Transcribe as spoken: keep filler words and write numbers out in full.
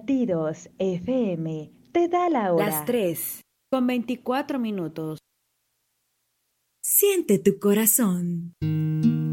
Latidos F M te da la Las hora. tres con veinticuatro minutos. Siente tu corazón.